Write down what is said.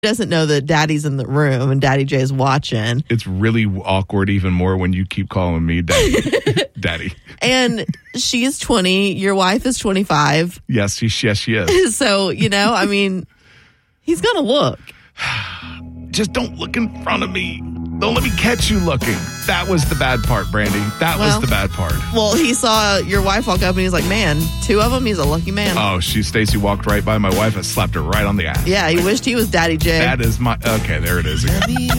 doesn't know that Daddy's in the room and Daddy J's watching. It's really awkward even more when you keep calling me Daddy. Daddy. And she's 20. Your wife is 25. Yes, she is. So, he's going to look. Just don't look in front of me. Don't let me catch you looking. That was the bad part, Brandy. That was the bad part. Well, he saw your wife walk up and he's like, man, 2 of them, he's a lucky man. Oh, Stacy walked right by my wife and slapped her right on the ass. Yeah, he wished he was Daddy J. That is okay, there it is again.